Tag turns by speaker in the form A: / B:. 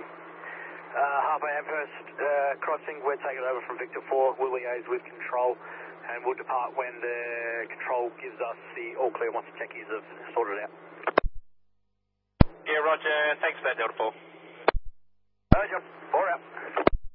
A: Harbour Amherst crossing, we're taking over from Victor 4. We'll liaise with control and we'll depart when the control gives us the all clear once the techies have sorted out.
B: Yeah, roger. Thanks for that, Delta 4.